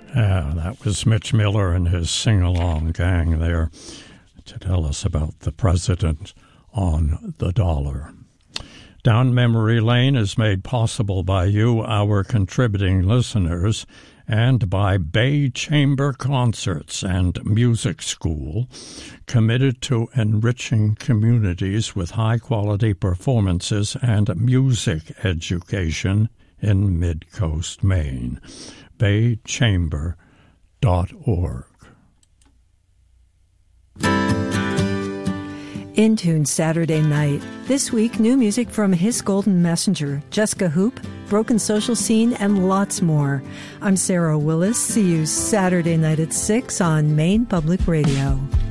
Yeah, that was Mitch Miller and his sing-along gang there to tell us about the president on the dollar. Down Memory Lane is made possible by you, our contributing listeners, and by Bay Chamber Concerts and Music School, committed to enriching communities with high-quality performances and music education in Mid-Coast, Maine. baychamber.org. In Tune Saturday night. This week, new music from His Golden Messenger, Jessica Hoop, Broken Social Scene, and lots more. I'm Sarah Willis. See you Saturday night at 6 on Maine Public Radio.